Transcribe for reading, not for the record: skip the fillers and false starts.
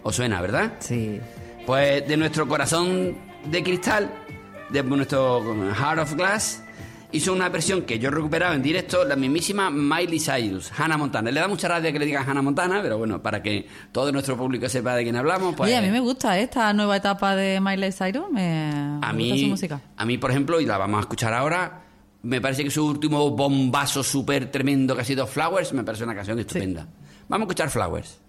¿Os suena, verdad? Sí. Pues de nuestro corazón de cristal, de nuestro Heart of Glass, hizo una versión que yo he recuperado en directo, la mismísima Miley Cyrus, Hannah Montana. Le da mucha rabia que le digan Hannah Montana, pero bueno, para que todo nuestro público sepa de quién hablamos, pues... Oye, a mí me gusta esta nueva etapa de Miley Cyrus, me gusta su música. A mí, por ejemplo, y la vamos a escuchar ahora, me parece que su último bombazo súper tremendo que ha sido Flowers, me parece una canción estupenda. Sí. Vamos a escuchar Flowers.